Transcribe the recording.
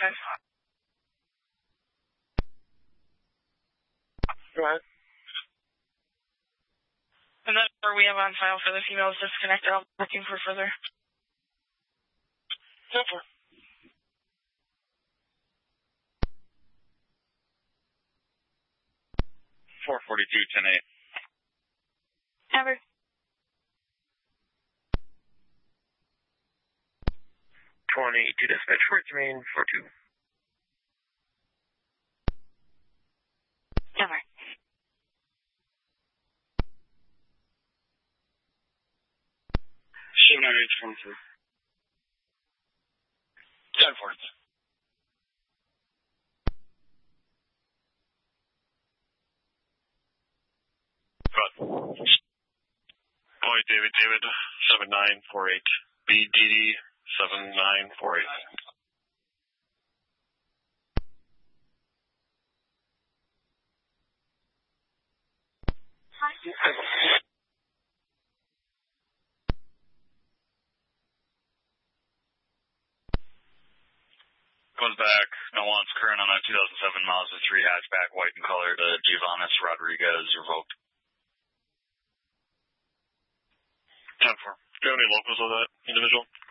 5. Go ahead. And that number we have on file for this email is disconnected. I'll be looking for further. 10-4. Ever. 22 dispatch, Fort Main, 42. Ever. 798-23. 10-4. Boy, David, 7948. BDD 7948. Goes back, no wants current on a 2007 Mazda 3 hatchback, white in color to Giovannis Rodriguez, revoked. 10-4. Do you have any locals of that individual?